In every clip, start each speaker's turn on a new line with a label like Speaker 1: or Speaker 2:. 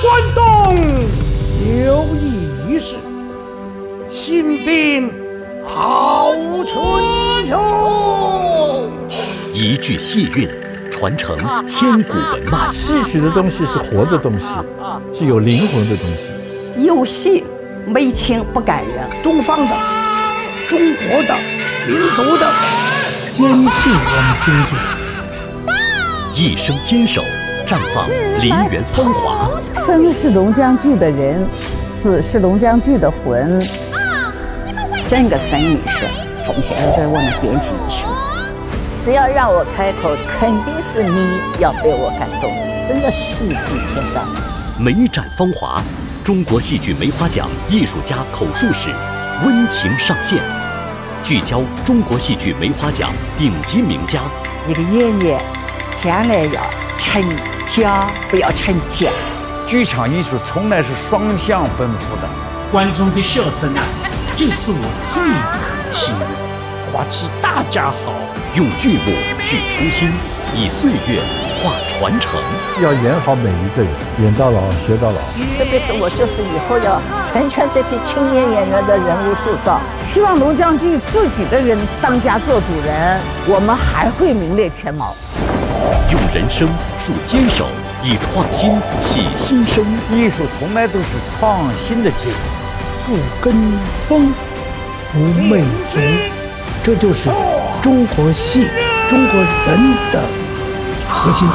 Speaker 1: 关东有义士，新兵好春秋。
Speaker 2: 一句戏韵，传承千古文脉。
Speaker 3: 戏曲的东西是活的东西，是有灵魂的东西。
Speaker 4: 有戏没情不感人。
Speaker 1: 东方的、中国的、民族的，
Speaker 5: 坚信我们京剧。
Speaker 2: 一生坚守，绽放梨园风华。
Speaker 6: 生是龙江剧的人，死是龙江剧的魂。
Speaker 4: 整个生意是奉献给我们编辑艺术。只要让我开口，肯定是你要被我感动，真的戏比天大。
Speaker 2: 梅展风华，中国戏剧梅花奖艺术家口述史温情上线，聚焦中国戏剧梅花奖顶级名家。
Speaker 4: 一个演员将来要成家，不要成家。
Speaker 7: 剧场艺术从来是双向奔赴的。
Speaker 5: 观众的笑声啊，就是我最大的心愿。
Speaker 1: 花期大家好，
Speaker 2: 用剧目续初心，以岁月化传承。
Speaker 3: 要演好每一个人，演到老学到老。
Speaker 4: 这辈子我就是以后要成全这批青年演员的人物塑造。
Speaker 6: 希望龙江剧自己的人当家做主人，我们还会名列前茅。
Speaker 2: 用人生树坚守，以创新启新生。
Speaker 7: 艺术从来都是创新的结果。
Speaker 5: 不跟风，不媚俗，这就是中国戏、中国人的核心。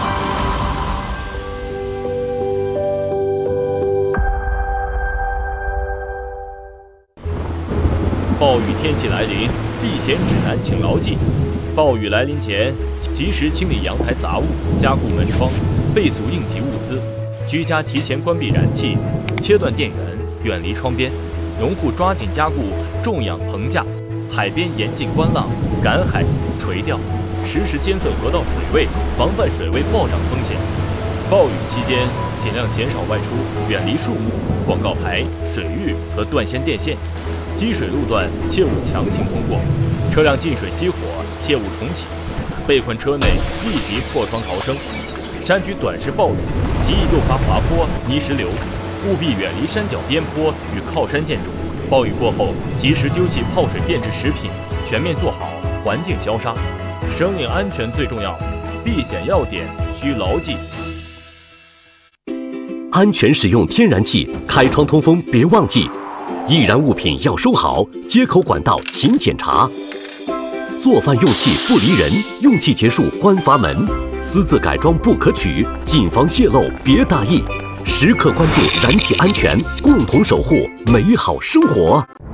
Speaker 8: 暴雨天气来临，避险指南请牢记：暴雨来临前，及时清理阳台杂物，加固门窗，备足应急物资。居家提前关闭燃气，切断电源，远离窗边。农户抓紧加固种养棚架，海边严禁观浪、赶海、垂钓，实时监测河道水位，防范水位暴涨风险。暴雨期间，尽量减少外出，远离树木、广告牌、水域和断线电线。积水路段切勿强行通过，车辆进水熄火切勿重启，被困车内立即破窗逃生。山区短时暴雨极易诱发滑坡、泥石流，务必远离山脚边坡与靠山建筑。暴雨过后，及时丢弃泡水变质食品，全面做好环境消杀。生命安全最重要，避险要点需牢记。
Speaker 2: 安全使用天然气，开窗通风别忘记。易燃物品要收好，接口管道勤检查。做饭用气不离人，用气结束关阀门。私自改装不可取，谨防泄漏别大意。时刻关注燃气安全，共同守护美好生活。